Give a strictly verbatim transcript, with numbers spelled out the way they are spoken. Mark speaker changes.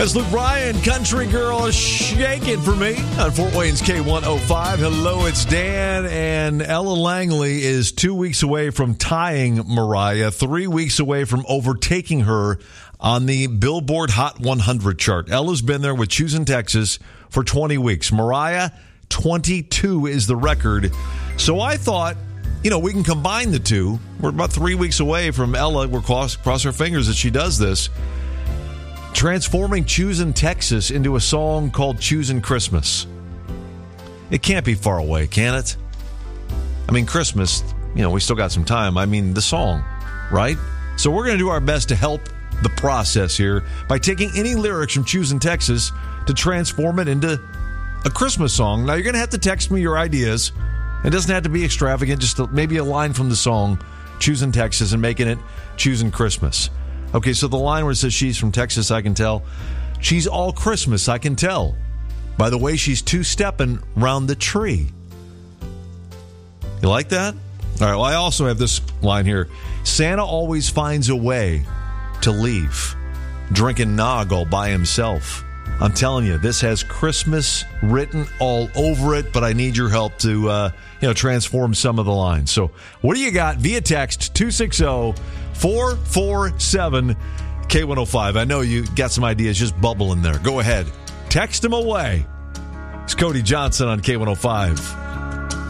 Speaker 1: That's Luke Bryan, Country Girl, Shake It For Me on Fort Wayne's K one oh five. Hello, it's Dan, and Ella Langley is two weeks away from tying Mariah, three weeks away from overtaking her on the Billboard Hot one hundred chart. Ella's been there with Choosing Texas for twenty weeks. Mariah, twenty-two is the record. So I thought, you know, we can combine the two. We're about three weeks away from Ella. We're cross, cross our fingers that she does this. Transforming Choosing Texas into a song called Choosing Christmas. It can't be far away, can it? I mean, Christmas, you know, we still got some time. I mean, the song, right? So we're going to do our best to help the process here by taking any lyrics from Choosing Texas to transform it into a Christmas song. Now, you're going to have to text me your ideas. It doesn't have to be extravagant, just maybe a line from the song Choosing Texas and making it Choosing Christmas. Okay, so the line where it says she's from Texas, I can tell. She's all Christmas, I can tell. By the way, she's two-stepping round the tree. You like that? All right, well, I also have this line here. Santa always finds a way to leave. Drinking nog all by himself. I'm telling you, this has Christmas written all over it, but I need your help to uh, you know, transform some of the lines. So what do you got via text two six zero, four four seven, K one oh five? I know you got some ideas just bubbling there. Go ahead. Text them away. It's Cody Johnson on K one oh five.